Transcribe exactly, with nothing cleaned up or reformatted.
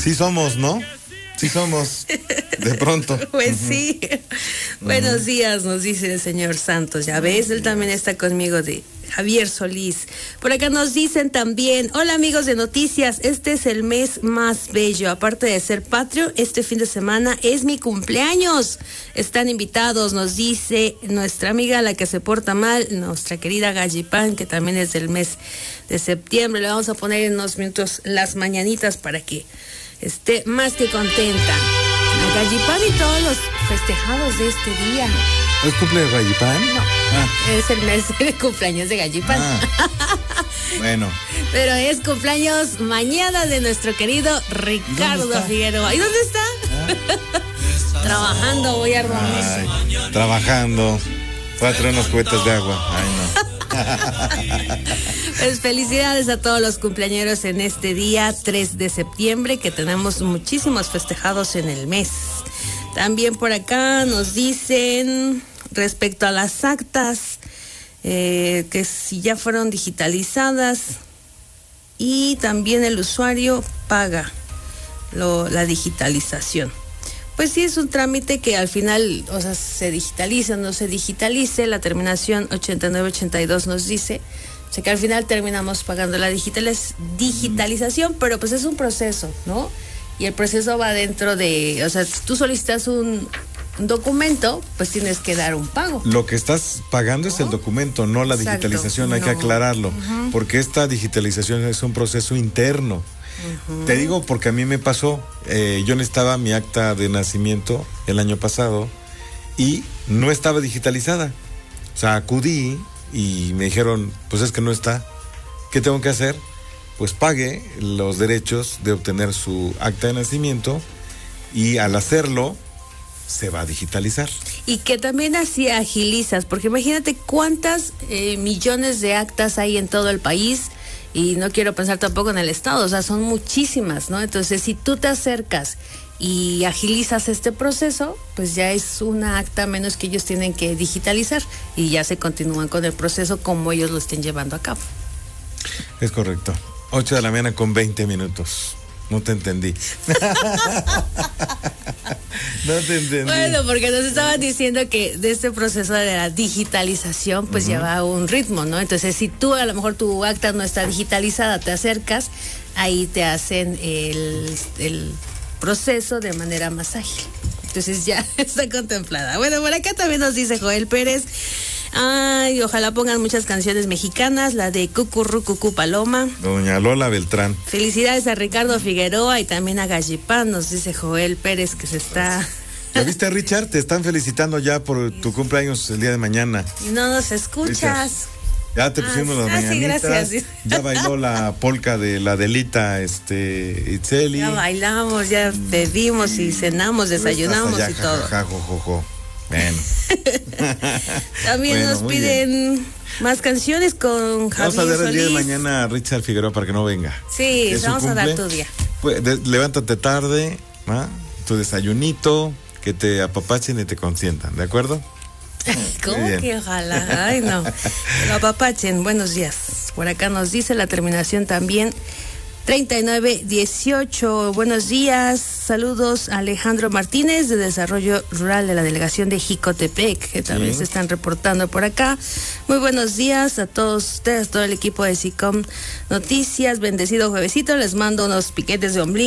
Sí somos, ¿no? Sí somos, de pronto. Pues uh-huh. sí. Uh-huh. Buenos días, nos dice el señor Santos. Ya ves, él también está conmigo, de Javier Solís. Por acá nos dicen también: hola amigos de Noticias, este es el mes más bello. Aparte de ser patrio, este fin de semana es mi cumpleaños. Están invitados, nos dice nuestra amiga la que se porta mal, nuestra querida Gallipán, que también es del mes de septiembre. Le vamos a poner en unos minutos las mañanitas para que esté más que contenta. A Gallipán y todos los festejados de este día. ¿Es cumpleaños de Gallipán? No, ah. es el mes de cumpleaños de Gallipán. Ah. Bueno. Pero es cumpleaños mañana de nuestro querido Ricardo Figueroa. ¿Y dónde está? Ah. Trabajando, voy a armar. Trabajando. Voy a traer unos cubetas de agua. Ay, no. Pues felicidades a todos los cumpleañeros en este día tres de septiembre, que tenemos muchísimos festejados en el mes. También por acá nos dicen respecto a las actas, eh, que si ya fueron digitalizadas, y también el usuario paga lo, la digitalización. Pues sí, es un trámite que al final, o sea, se digitalice o no se digitalice. La terminación ochenta y nueve ochenta y dos nos dice, o sea, que al final terminamos pagando la digitaliz- digitalización, pero pues es un proceso, ¿no? Y el proceso va dentro de, o sea, si tú solicitas un, un documento, pues tienes que dar un pago. Lo que estás pagando, ¿no?, es el documento, no la Exacto, digitalización, no. Hay que aclararlo, Uh-huh. porque esta digitalización es un proceso interno. Uh-huh. Te digo porque a mí me pasó, eh, yo necesitaba mi acta de nacimiento el año pasado y no estaba digitalizada. O sea, acudí y me dijeron, pues es que no está. ¿Qué tengo que hacer? Pues pague los derechos de obtener su acta de nacimiento y al hacerlo se va a digitalizar. Y que también así agilizas, porque imagínate cuántas eh, millones de actas hay en todo el país. Y no quiero pensar tampoco en el estado, o sea, son muchísimas, ¿no? Entonces, si tú te acercas y agilizas este proceso, pues ya es una acta menos que ellos tienen que digitalizar y ya se continúan con el proceso como ellos lo estén llevando a cabo. Es correcto. ocho de la mañana con veinte minutos. No te entendí. No te entendí. Bueno, porque nos estaban diciendo que de este proceso de la digitalización, pues uh-huh. lleva un ritmo, ¿no? Entonces, si tú a lo mejor tu acta no está digitalizada, te acercas, ahí te hacen el, el proceso de manera más ágil. Entonces ya está contemplada. Bueno, por acá también nos dice Joel Pérez: ay, ojalá pongan muchas canciones mexicanas, la de Cucurru Cucú Paloma. Doña Lola Beltrán. Felicidades a Ricardo Figueroa y también a Gallipán, nos dice Joel Pérez, que se está... ¿Ya viste, Richard? Te están felicitando ya por tu cumpleaños el día de mañana. Y no nos escuchas. Richard, ya te pusimos ah, las ah, mañanitas. Sí, gracias. Ya bailó la polca de la Delita, este, Itzeli. Ya bailamos, ya bebimos y cenamos, desayunamos allá, y ja, todo. Ja, ja, jo, jo, jo. Bueno. También bueno, nos piden bien. Más canciones con Javier Vamos a dar Solís. El día de mañana a Richard Figueroa para que no venga. Sí, vamos a dar tu día. Pues, de, levántate tarde, ¿va? Tu desayunito, que te apapachen y te consientan, ¿de acuerdo? ¿Cómo que ojalá? Ay, no. Lo apapachen. Buenos días. Por acá nos dice la terminación también treinta y nueve dieciocho. Buenos días. Saludos a Alejandro Martínez, de Desarrollo Rural de la Delegación de Jicotepec, que también sí. se están reportando por acá. Muy buenos días a todos ustedes, todo el equipo de SICOM Noticias. Bendecido juevesito. Les mando unos piquetes de ombligo